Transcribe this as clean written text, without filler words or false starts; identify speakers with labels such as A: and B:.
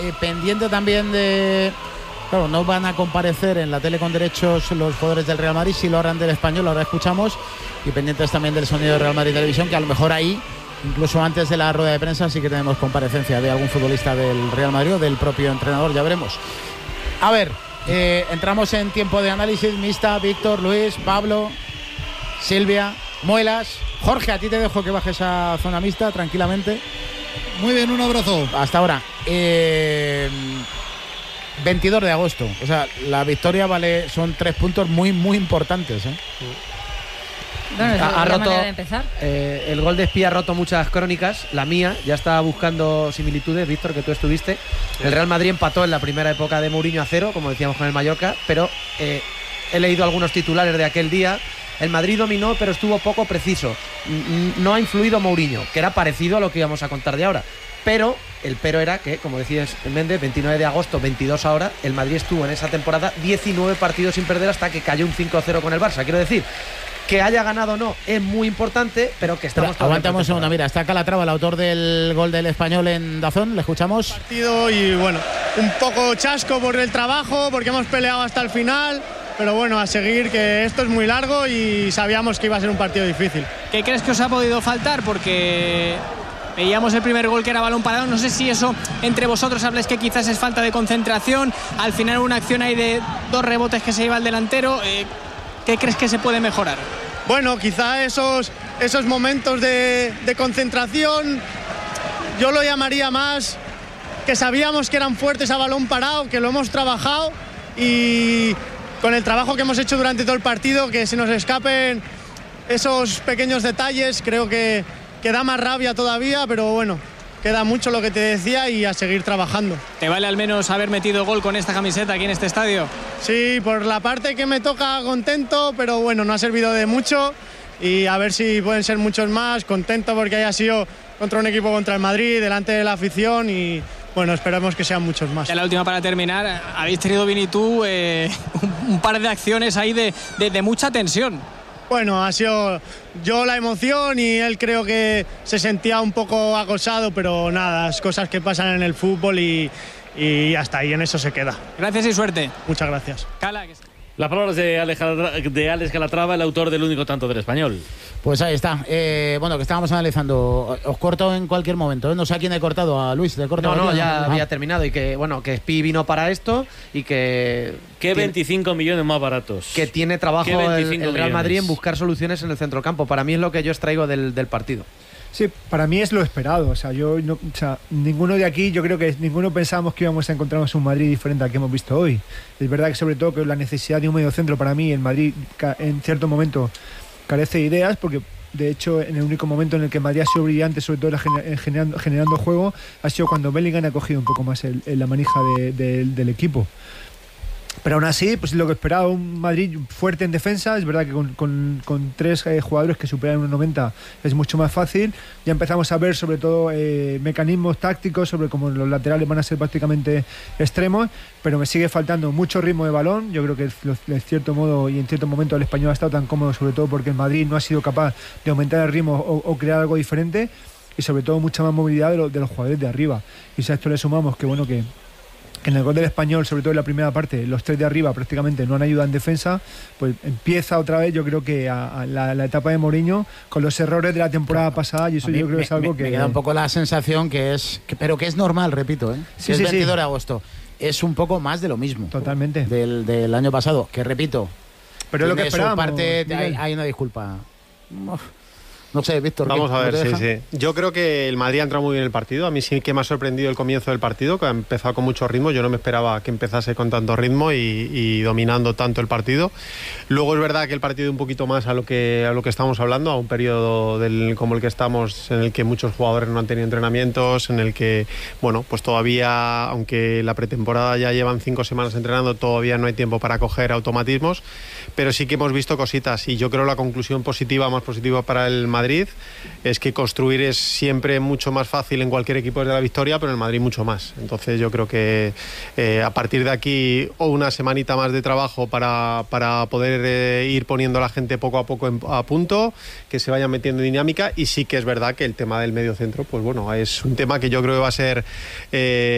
A: pendiente también de... Claro, no van a comparecer en la tele con derechos los jugadores del Real Madrid, si lo harán del Español, ahora escuchamos, y pendientes también del sonido de Real Madrid Televisión, que a lo mejor ahí, incluso antes de la rueda de prensa, sí que tenemos comparecencia de algún futbolista del Real Madrid o del propio entrenador, ya veremos. A ver, entramos en tiempo de análisis. Mista, Víctor, Luis, Pablo, Silvia, Muelas. Jorge, a ti te dejo que bajes a zona mixta tranquilamente.
B: Muy bien, un abrazo.
A: Hasta ahora. 22 de agosto. O sea, la victoria son 3 puntos muy, muy importantes, ¿eh?
C: Bueno,
D: ha roto
C: de empezar.
D: El gol de Espía ha roto muchas crónicas. La mía ya está buscando similitudes, Víctor, que tú estuviste. El Real Madrid empató en la primera época de Mourinho a 0, como decíamos con el Mallorca, pero he leído algunos titulares de aquel día. El Madrid dominó, pero estuvo poco preciso. No ha influido Mourinho, que era parecido a lo que íbamos a contar de ahora. Pero el pero era que, como decías Méndez, 29 de agosto, 22 ahora, el Madrid estuvo en esa temporada 19 partidos sin perder hasta que cayó un 5-0 con el Barça. Quiero decir, que haya ganado o no es muy importante, pero que estamos...
A: Aguantamos una, mira, está Calatrava, el autor del gol del Español en Dazón, le escuchamos.
E: Partido y bueno, un poco chasco por el trabajo, porque hemos peleado hasta el final, pero bueno, a seguir, que esto es muy largo y sabíamos que iba a ser un partido difícil.
F: ¿Qué crees que os ha podido faltar? Porque veíamos el primer gol que era balón parado, no sé si eso entre vosotros habláis que quizás es falta de concentración, al final una acción ahí de 2 rebotes que se lleva el delantero, ¿qué crees que se puede mejorar?
E: Bueno, quizá esos momentos de concentración, yo lo llamaría más que sabíamos que eran fuertes a balón parado, que lo hemos trabajado y con el trabajo que hemos hecho durante todo el partido, que se nos escapen esos pequeños detalles, creo que da más rabia todavía, pero bueno, queda mucho lo que te decía y a seguir trabajando.
F: ¿Te vale al menos haber metido gol con esta camiseta aquí en este estadio?
E: Sí, por la parte que me toca contento, pero bueno, no ha servido de mucho y a ver si pueden ser muchos más. Contento porque haya sido contra un equipo contra el Madrid, delante de la afición y bueno, esperemos que sean muchos más.
F: Ya la última para terminar, habéis tenido Vini y tú un par de acciones ahí de mucha tensión.
E: Bueno, ha sido yo la emoción y él creo que se sentía un poco acosado, pero nada, es cosas que pasan en el fútbol y hasta ahí, en eso se queda.
F: Gracias y suerte.
E: Muchas gracias.
G: Las palabras de Alex Calatrava, el autor del único tanto del Español.
A: Pues ahí está. Bueno, que estábamos analizando. Os corto en cualquier momento, ¿eh? No sé a quién he cortado, a Luis.
D: No, ya había terminado. Y que, bueno, que Spi vino para esto y que...
G: ¿Qué 25 millones más baratos?
D: Que tiene trabajo el Real Madrid en buscar soluciones en el centrocampo. Para mí es lo que yo extraigo del partido.
H: Sí, para mí es lo esperado. O sea, ninguno de aquí, yo creo que ninguno pensábamos que íbamos a encontrarnos un Madrid diferente al que hemos visto hoy. Es verdad que sobre todo que la necesidad de un mediocentro, para mí el Madrid en cierto momento carece de ideas, porque de hecho en el único momento en el que Madrid ha sido brillante, sobre todo generando juego, ha sido cuando Bellingham ha cogido un poco más la manija del equipo. Pero aún así, pues lo que esperaba, un Madrid fuerte en defensa. Es verdad que con 3 jugadores que superan 1,90 es mucho más fácil. Ya empezamos a ver sobre todo mecanismos tácticos sobre cómo los laterales van a ser prácticamente extremos, pero me sigue faltando mucho ritmo de balón. Yo creo que en cierto modo y en cierto momento el Español ha estado tan cómodo, sobre todo porque el Madrid no ha sido capaz de aumentar el ritmo o crear algo diferente, y sobre todo mucha más movilidad de los jugadores de arriba. Y si a esto le sumamos que bueno, que en el gol del Español, sobre todo en la primera parte, los 3 de arriba prácticamente no han ayudado en defensa, pues empieza otra vez, yo creo que a la etapa de Mourinho con los errores de la temporada pasada, y eso yo creo que es algo que...
A: Me queda un poco la sensación pero que es normal, repito,
H: Sí,
A: es
H: sí,
A: 22
H: sí.
A: de agosto. Es un poco más de lo mismo.
H: Totalmente.
A: Del año pasado, que repito.
H: Pero es lo que esperábamos.
A: Parte, hay una disculpa. No sé, Víctor.
I: Vamos a ver, sí. Yo creo que el Madrid ha entrado muy bien en el partido. A mí sí que me ha sorprendido el comienzo del partido, que ha empezado con mucho ritmo. Yo no me esperaba que empezase con tanto ritmo y dominando tanto el partido. Luego es verdad que el partido un poquito más a lo que estamos hablando, a un periodo como el que estamos, en el que muchos jugadores no han tenido entrenamientos, en el que, bueno, pues todavía, aunque la pretemporada ya llevan 5 semanas entrenando, todavía no hay tiempo para coger automatismos, pero sí que hemos visto cositas, y yo creo la conclusión más positiva para el Madrid es que construir es siempre mucho más fácil en cualquier equipo desde la victoria, pero en el Madrid mucho más. Entonces yo creo que a partir de aquí una semanita más de trabajo para poder ir poniendo a la gente poco a poco a punto, que se vayan metiendo en dinámica, y sí que es verdad que el tema del medio centro, pues bueno, es un tema que yo creo que va a ser